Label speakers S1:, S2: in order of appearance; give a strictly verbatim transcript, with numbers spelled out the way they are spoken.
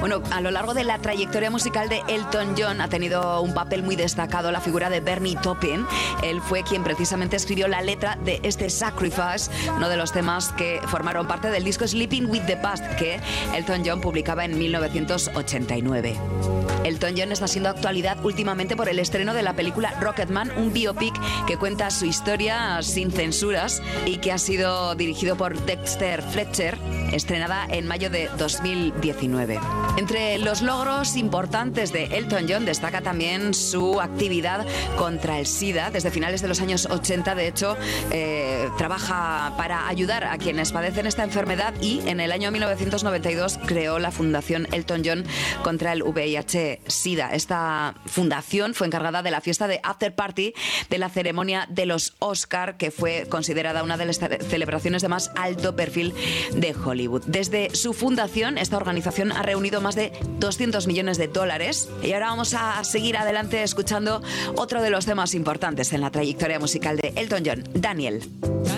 S1: Bueno, a lo largo de la trayectoria musical de Elton John ha tenido un papel muy destacado la figura de Bernie Taupin. Él fue quien precisamente escribió la letra de este Sacrifice, uno de los temas que formaron parte del disco Sleeping with the Past, que Elton John publicaba en mil novecientos ochenta y nueve. Elton John está siendo actualidad últimamente por el estreno de la película Rocketman, un biopic que cuenta su historia sin censuras y que ha sido dirigido por Dexter Fletcher, estrenada en mayo de dos mil diecinueve. Entre los logros importantes de Elton John destaca también su actividad contra el SIDA. Desde finales de los años ochenta, de hecho, eh, trabaja para ayudar a quienes padecen esta enfermedad y en el año mil novecientos noventa y dos creó la Fundación Elton John contra el V I H SIDA. Esta fundación fue encargada de la fiesta de After Party de la ceremonia de los Oscar, que fue considerada una de las celebraciones de más alto perfil de Hollywood. Desde su fundación, esta organización ha reunido más de doscientos millones de dólares. Y ahora vamos a seguir adelante escuchando otro de los temas importantes en la trayectoria musical de Elton John, Daniel.